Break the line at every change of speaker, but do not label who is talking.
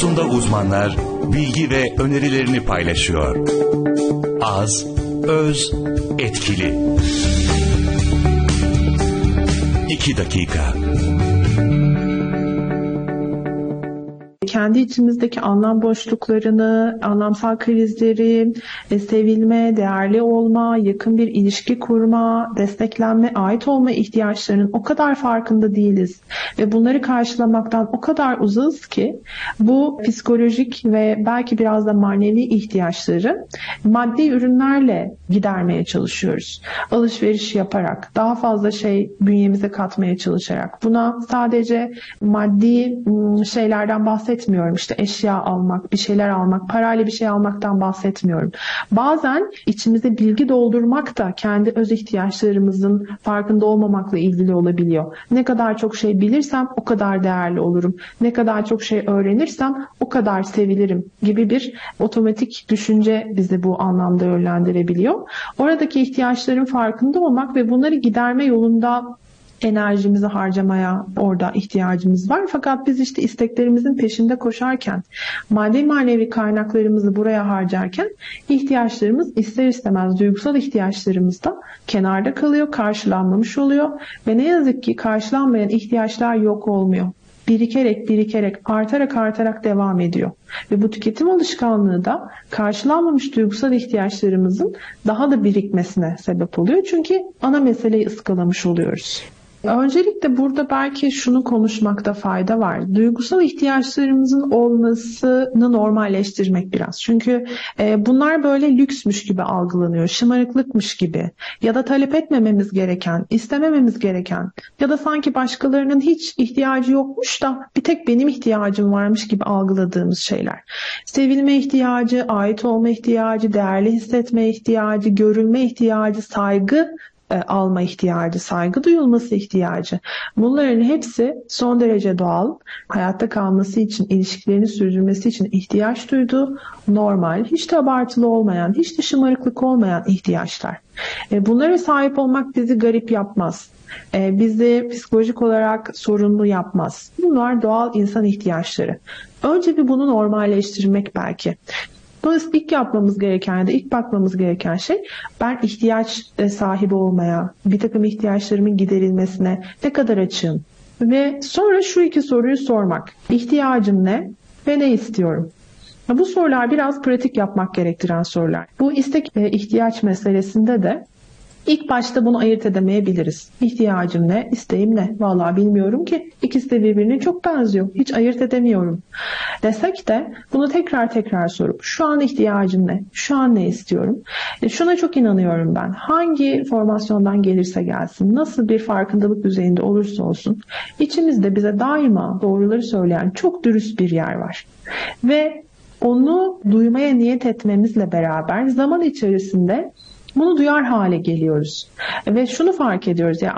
konusunda uzmanlar bilgi ve önerilerini paylaşıyor. Az, öz, etkili. 2 dakika.
Kendi içimizdeki anlam boşluklarını, anlamsal krizleri, sevilme, değerli olma, yakın bir ilişki kurma, desteklenme, ait olma ihtiyaçlarının o kadar farkında değiliz. Ve bunları karşılamaktan o kadar uzağız ki bu psikolojik ve belki biraz da manevi ihtiyaçları maddi ürünlerle gidermeye çalışıyoruz. Alışveriş yaparak, daha fazla şey bünyemize katmaya çalışarak. Buna sadece maddi şeylerden bahsetmiyorum. İşte eşya almak, bir şeyler almak, parayla bir şey almaktan bahsetmiyorum. Bazen içimize bilgi doldurmak da kendi öz ihtiyaçlarımızın farkında olmamakla ilgili olabiliyor. Ne kadar çok şey bilirsem o kadar değerli olurum. Ne kadar çok şey öğrenirsem o kadar sevilirim gibi bir otomatik düşünce bizi bu anlamda yönlendirebiliyor. Oradaki ihtiyaçların farkında olmak ve bunları giderme yolunda enerjimizi harcamaya orada ihtiyacımız var. Fakat biz işte isteklerimizin peşinde koşarken, maddi manevi kaynaklarımızı buraya harcarken ihtiyaçlarımız ister istemez duygusal ihtiyaçlarımız da kenarda kalıyor, karşılanmamış oluyor ve ne yazık ki karşılanmayan ihtiyaçlar yok olmuyor. Birikerek, artarak devam ediyor. Ve bu tüketim alışkanlığı da karşılanmamış duygusal ihtiyaçlarımızın daha da birikmesine sebep oluyor. Çünkü ana meseleyi ıskalamış oluyoruz. Öncelikle burada belki şunu konuşmakta fayda var. Duygusal ihtiyaçlarımızın olmasını normalleştirmek biraz. Çünkü bunlar böyle lüksmüş gibi algılanıyor, şımarıklıkmış gibi ya da talep etmememiz gereken, istemememiz gereken ya da sanki başkalarının hiç ihtiyacı yokmuş da bir tek benim ihtiyacım varmış gibi algıladığımız şeyler. Sevilme ihtiyacı, ait olma ihtiyacı, değerli hissetme ihtiyacı, görülme ihtiyacı, saygı alma ihtiyacı, saygı duyulması ihtiyacı. Bunların hepsi son derece doğal, hayatta kalması için, ilişkilerini sürdürmesi için ihtiyaç duyduğu normal, hiç de abartılı olmayan, hiç de şımarıklık olmayan ihtiyaçlar. Bunlara sahip olmak bizi garip yapmaz. Bizi psikolojik olarak sorunlu yapmaz. Bunlar doğal insan ihtiyaçları. Önce bir bunu normalleştirmek belki. Dolayısıyla ilk yapmamız gereken ya da ilk bakmamız gereken şey ben ihtiyaç sahibi olmaya, bir takım ihtiyaçlarımın giderilmesine ne kadar açığım? Ve sonra şu 2 soruyu sormak. İhtiyacım ne ve ne istiyorum? Bu sorular biraz pratik yapmak gerektiren sorular. Bu istek ihtiyaç meselesinde de İlk başta bunu ayırt edemeyebiliriz. İhtiyacım ne, isteğim ne? Vallahi bilmiyorum ki. İkisi de birbirine çok benziyor. Hiç ayırt edemiyorum. Desek de bunu tekrar sorup şu an ihtiyacım ne? Şu an ne istiyorum? Şuna çok inanıyorum ben. Hangi formasyondan gelirse gelsin, nasıl bir farkındalık düzeyinde olursa olsun içimizde bize daima doğruları söyleyen çok dürüst bir yer var. Ve onu duymaya niyet etmemizle beraber zaman içerisinde bunu duyar hale geliyoruz. Ve şunu fark ediyoruz.